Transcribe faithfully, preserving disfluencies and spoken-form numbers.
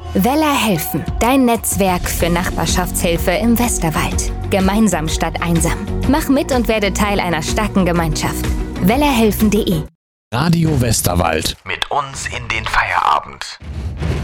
Weller helfen, dein Netzwerk für Nachbarschaftshilfe im Westerwald. Gemeinsam statt einsam. Mach mit und werde Teil einer starken Gemeinschaft. wellerhelfen punkt de Radio Westerwald. Mit uns in den Feierabend.